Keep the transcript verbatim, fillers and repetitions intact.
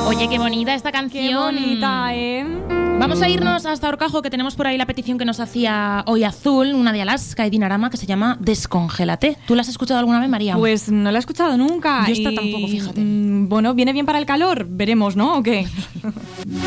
Oye, qué bonita esta canción. Qué bonita, ¿eh? Vamos a irnos hasta Orcajo, que tenemos por ahí la petición que nos hacía hoy Azul, una de Alaska y Dinarama, que se llama Descongélate. ¿Tú la has escuchado alguna vez, María? Pues no la he escuchado nunca. Yo esta y, tampoco, fíjate. Bueno, ¿viene bien para el calor? Veremos, ¿no? ¿O qué?